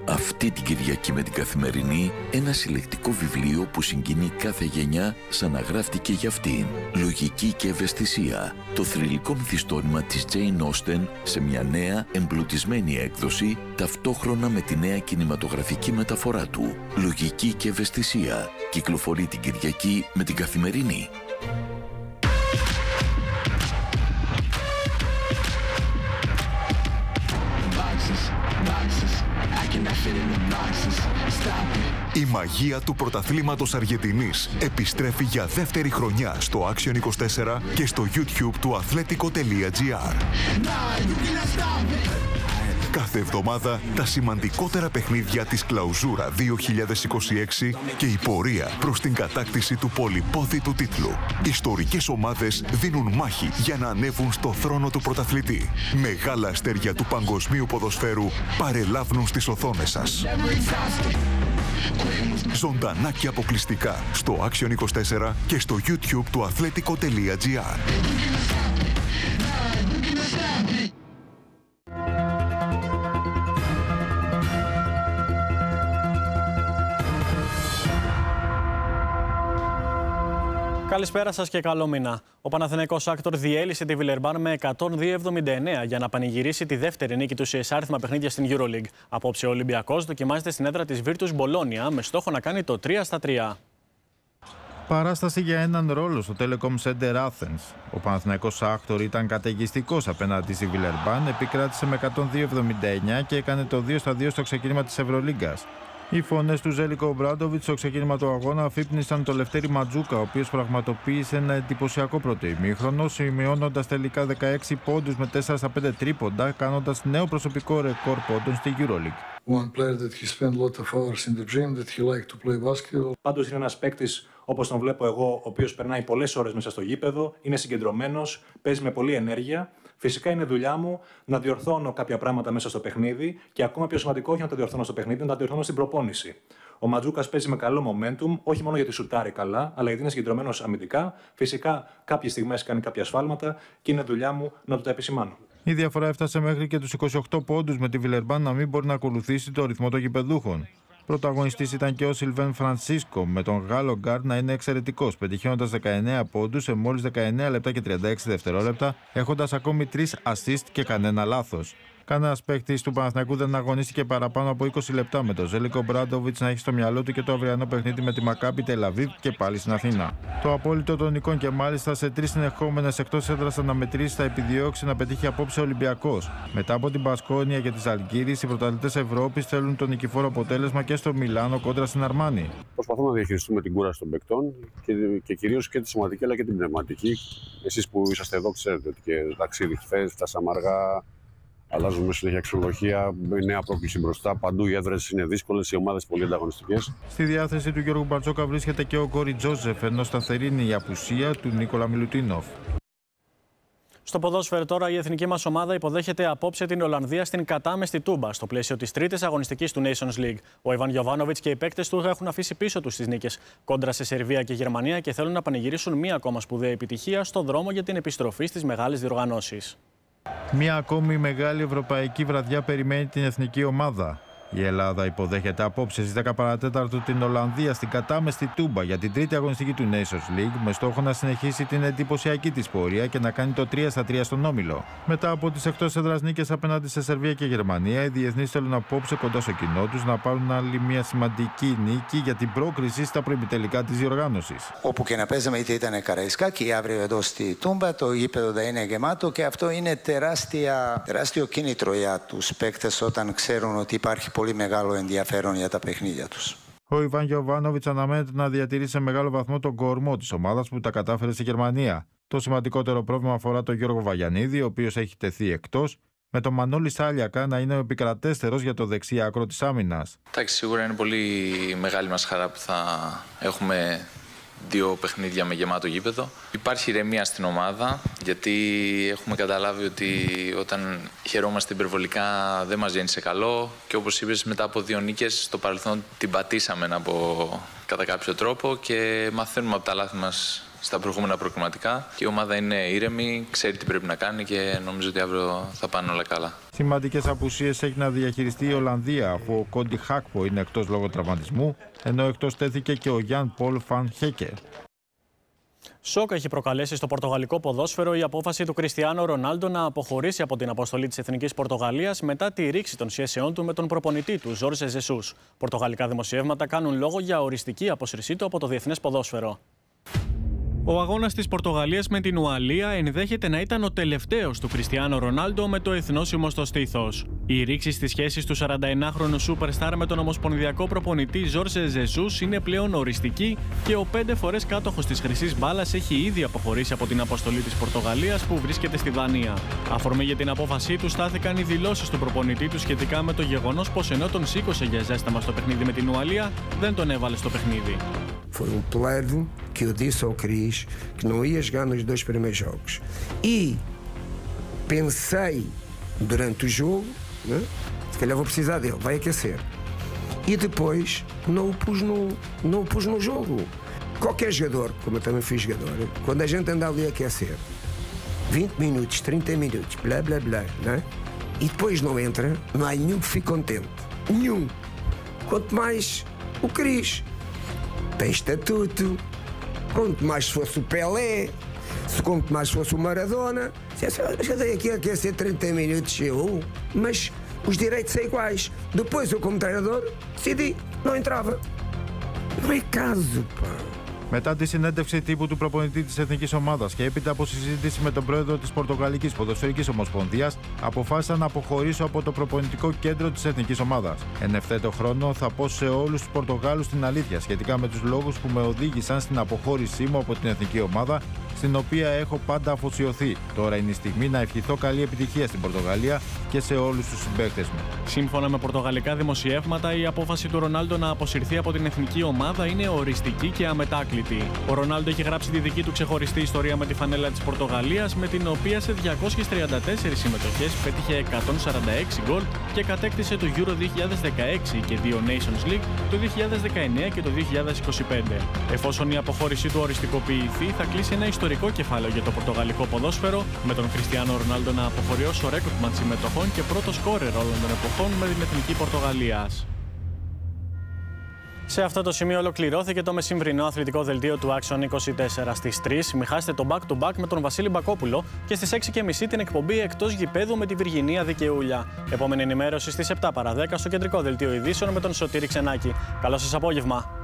Αυτή την Κυριακή με την Καθημερινή, ένα συλλεκτικό βιβλίο που συγκινεί κάθε γενιά σαν να γράφτηκε για αυτήν. Λογική και ευαισθησία. Το θρυλικό μυθιστόρημα της Jane Austen σε μια νέα εμπλουτισμένη έκδοση, ταυτόχρονα με τη νέα κινηματογραφική μεταφορά του. Λογική και ευαισθησία. Κυκλοφορεί την Κυριακή με την Καθημερινή. Η μαγεία του πρωταθλήματος Αργεντινής επιστρέφει για δεύτερη χρονιά στο Action 24 και στο YouTube του athletico.gr. Κάθε εβδομάδα τα σημαντικότερα παιχνίδια της Κλαουζούρα 2026 και η πορεία προς την κατάκτηση του πολυπόθητου τίτλου. Ιστορικές ομάδες δίνουν μάχη για να ανέβουν στο θρόνο του πρωταθλητή. Μεγάλα αστέρια του παγκοσμίου ποδοσφαίρου παρελάβουν στις οθόνες σας. Ζωντανά και αποκλειστικά στο Action 24 και στο YouTube του athletico.gr. Καλησπέρα σας και καλό μήνα. Ο Παναθηναϊκός Άκτορ διέλυσε τη Βιλερμπάν με 102-79 για να πανηγυρίσει τη δεύτερη νίκη του σε εσάριθμα παιχνίδια στην EuroLeague. Απόψε ο Ολυμπιακός δοκιμάζεται στην έδρα της Virtus Bologna με στόχο να κάνει το 3-3. Παράσταση για έναν ρόλο στο Telecom Center Athens. Ο Παναθηναϊκός Άκτορ ήταν καταιγιστικός απέναντι στη Βιλερμπάν, επικράτησε με 102-79 και έκανε το 2-2 στο ξεκίνημα της Ευρωλίγκας. Οι φωνές του Ζέλικο Ομπράντοβιτς στο ξεκίνημα του αγώνα αφύπνισαν το Λευτέρη Ματζούκα, ο οποίος πραγματοποίησε ένα εντυπωσιακό πρώτο ημίχρονο, σημειώνοντας τελικά 16 πόντους με 4 στα 5 τρίποντα, κάνοντας νέο προσωπικό ρεκόρ πόντων στη EuroLeague. Πάντως είναι ένας παίκτης, όπως τον βλέπω εγώ, ο οποίος περνάει πολλές ώρες μέσα στο γήπεδο, είναι συγκεντρωμένος, παίζει με πολλή ενέργεια. Φυσικά είναι δουλειά μου να διορθώνω κάποια πράγματα μέσα στο παιχνίδι και ακόμα πιο σημαντικό, όχι να τα διορθώνω στο παιχνίδι, να τα διορθώνω στην προπόνηση. Ο Ματζούκας παίζει με καλό momentum, όχι μόνο γιατί σουτάρει καλά, αλλά γιατί είναι συγκεντρωμένος αμυντικά. Φυσικά κάποιες στιγμές κάνει κάποια σφάλματα και είναι δουλειά μου να του τα επισημάνω. Η διαφορά έφτασε μέχρι και τους 28 πόντους με τη Βιλερμπάν να μην μπορεί να ακολουθήσει το ρυθμό των γηπεδούχων. Πρωταγωνιστής ήταν και ο Σιλβέν Φρανσίσκο, με τον Γάλλο γκάρντ να είναι εξαιρετικός, πετυχαίνοντας 19 πόντους σε μόλις 19 λεπτά και 36 δευτερόλεπτα, έχοντας ακόμη 3 assist και κανένα λάθος. Κανένας παίκτης του Παναθηναϊκού δεν αγωνίστηκε παραπάνω από 20 λεπτά, με τον Ζέλικο Ομπράντοβιτς να έχει στο μυαλό του και το αυριανό παιχνίδι με τη Μακάμπι Τελαβίβ και πάλι στην Αθήνα. Το απόλυτο των νικών και μάλιστα σε 3 συνεχόμενες εκτός έδρας αναμετρήσεις θα επιδιώξει να πετύχει απόψε ο Ολυμπιακός. Μετά από την Μπασκόνια και τις Ζαλγκίρις, οι πρωταθλητές Ευρώπης θέλουν το νικηφόρο αποτέλεσμα και στο Μιλάνο κόντρα στην Αρμάνι. Προσπαθούμε να διαχειριστούμε την κούραση των παικτών και κυρίως και τη σωματική αλλά και την πνευματική. Εσείς που είσαστε εδώ, ξέρετε ότι και ταξίδι χθες, φτάσαμε αργά. Αλλάζουμε συνέχεια ξενοδοχεία, νέα πρόκληση μπροστά. Παντού οι έδρες είναι δύσκολες, οι ομάδες πολύ ανταγωνιστικές. Στη διάθεση του Γιώργου Μπαρτζόκα βρίσκεται και ο Κόρι Τζόζεφ, ενώ σταθερή είναι η απουσία του Νίκολα Μιλουτίνοφ. Στο ποδόσφαιρο τώρα, η εθνική μας ομάδα υποδέχεται απόψε την Ολλανδία στην κατάμεστη Τούμπα, στο πλαίσιο της τρίτης αγωνιστικής του Nations League. Ο Ιβάν Γιοβάνοβιτς και οι παίκτες του έχουν αφήσει πίσω τους τις νίκες κόντρα σε Σερβία και Γερμανία και θέλουν να πανηγυρίσουν μία ακόμα σπουδαία επιτυχία στο δρόμο για την επιστροφή στις μεγάλες διοργανώσεις. Μια ακόμη μεγάλη ευρωπαϊκή βραδιά περιμένει την εθνική ομάδα. Η Ελλάδα υποδέχεται απόψε στις 10 παρατέταρτο την Ολλανδία στην κατάμεστη Τούμπα για την τρίτη αγωνιστική του Nations League, με στόχο να συνεχίσει την εντυπωσιακή της πορεία και να κάνει το 3-3 στον όμιλο. Μετά από τις εκτός έδρας νίκες απέναντι σε Σερβία και Γερμανία, οι διεθνείς θέλουν απόψε κοντά στο κοινό τους να πάρουν άλλη μια σημαντική νίκη για την πρόκριση στα προημιτελικά της διοργάνωσης. Όπου και να παίζαμε, είτε ήταν Καραϊσκάκη, αύριο εδώ στη Τούμπα, το γήπεδο θα είναι γεμάτο και αυτό είναι τεράστιο κίνητρο για τους παίκτες όταν ξέρουν ότι υπάρχει πολύ μεγάλο ενδιαφέρον για τα παιχνίδια τους. Ο Ιβάν Γιοβάνοβιτς αναμένεται να διατηρήσει σε μεγάλο βαθμό τον κορμό της ομάδας που τα κατάφερε στη Γερμανία. Το σημαντικότερο πρόβλημα αφορά τον Γιώργο Βαγιανίδη, ο οποίος έχει τεθεί εκτός, με τον Μανώλη Σάλιακα να είναι ο επικρατέστερος για το δεξί άκρο της άμυνας. Εντάξει, σίγουρα είναι πολύ μεγάλη μας χαρά που θα έχουμε 2 παιχνίδια με γεμάτο γήπεδο. Υπάρχει ηρεμία στην ομάδα, γιατί έχουμε καταλάβει ότι όταν χαιρόμαστε υπερβολικά δεν μας βγαίνει σε καλό και όπως είπες, μετά από 2 νίκες στο παρελθόν την πατήσαμε κατά κάποιο τρόπο και μαθαίνουμε από τα λάθη μας στα προηγούμενα προκριματικά. Και η ομάδα είναι ήρεμη, ξέρει τι πρέπει να κάνει και νομίζω ότι αύριο θα πάνε όλα καλά. Σημαντικές απουσίες έχει να διαχειριστεί η Ολλανδία, αφού ο Κόντι Χάκπο είναι εκτός λόγω τραυματισμού, ενώ εκτός τέθηκε και ο Γιάν Πολ Φαν Χέκερ. Σοκ έχει προκαλέσει στο πορτογαλικό ποδόσφαιρο η απόφαση του Κριστιάνο Ρονάλντο να αποχωρήσει από την αποστολή της Εθνικής Πορτογαλίας μετά τη ρήξη των σχέσεών του με τον προπονητή του, Ζόρζε Ζεσούς. Πορτογαλικά δημοσιεύματα κάνουν λόγο για οριστική αποσυρσή του από το διεθνές ποδόσφαιρο. Ο αγώνας της Πορτογαλίας με την Ουαλία ενδέχεται να ήταν ο τελευταίος του Κριστιάνο Ρονάλντο με το εθνόσημο στο στήθος. Η ρήξη στις σχέσεις του 49χρονου σούπερσταρ με τον ομοσπονδιακό προπονητή Ζόρζε Ζεσούς είναι πλέον οριστική και ο 5 φορές κάτοχος της χρυσής μπάλας έχει ήδη αποχωρήσει από την αποστολή της Πορτογαλίας που βρίσκεται στη Δανία. Αφορμή για την απόφασή του στάθηκαν οι δηλώσεις του προπονητή του σχετικά με το γεγονός πως ενώ τον σήκωσε για ζέσταμα στο παιχνίδι με την Ουαλία, δεν τον έβαλε στο παιχνίδι. Foi plano que eu disse ao Cris que não ia jogar nos 2 primeiros jogos. E pensei durante o jogo, né? Se calhar vou precisar dele, vai aquecer. E depois não o pus no jogo. Qualquer jogador, como eu também fui jogador, quando a gente anda ali a aquecer, 20 minutos, 30 minutos, blá blá blá, né? E depois não entra, não há nenhum que fique contente. Nenhum. Quanto mais o Cris. Tem estatuto, quanto mais fosse o Pelé, quanto mais fosse o Maradona. Já dei aqui a aquecer 30 minutos, mas os direitos são iguais. Depois eu, como treinador, decidi, não entrava. Não é caso, pá. Μετά τη συνέντευξη τύπου του προπονητή της Εθνικής Ομάδας και έπειτα από συζήτηση με τον πρόεδρο της Πορτογαλικής Ποδοσφαιρικής Ομοσπονδίας, αποφάσισα να αποχωρήσω από το προπονητικό κέντρο της Εθνικής Ομάδας. Εν ευθέτω χρόνο θα πω σε όλους τους Πορτογάλους την αλήθεια σχετικά με τους λόγους που με οδήγησαν στην αποχώρησή μου από την Εθνική Ομάδα, στην οποία έχω πάντα αφοσιωθεί. Τώρα είναι η στιγμή να ευχηθώ καλή επιτυχία στην Πορτογαλία και σε όλους τους συμπαίκτες μου. Σύμφωνα με πορτογαλικά δημοσιεύματα, η απόφαση του Ρονάλντο να αποσυρθεί από την Εθνική Ομάδα είναι οριστική και αμετάκλητη. Ο Ρονάλντο έχει γράψει τη δική του ξεχωριστή ιστορία με τη φανέλα της Πορτογαλίας, με την οποία σε 234 συμμετοχές πέτυχε 146 γκολ και κατέκτησε το Euro 2016 και 2 Nations League το 2019 και το 2025. Εφόσον η αποχώρησή του οριστικοποιηθεί, θα κλείσει ένα ιστορικό κεφάλαιο για το πορτογαλικό ποδόσφαιρο, με τον Κριστιάνο Ρονάλντο να αποχωρεί ως ο ρέκορτμαν συμμετοχών και πρώτο σκόρερ όλων των εποχών με την Εθνική Πορτογαλίας. Σε αυτό το σημείο ολοκληρώθηκε το μεσημβρινό αθλητικό δελτίο του Action 24. Στις 3 μην χάσετε το back-to-back με τον Βασίλη Μπακόπουλο και στις 6:30 την εκπομπή Εκτός Γηπέδου με τη Βυργινία Δικαιούλια. Επόμενη ενημέρωση στις 7 παρα 10 στο κεντρικό δελτίο ειδήσεων με τον Σωτήρη Ξενάκη. Καλό σας απόγευμα.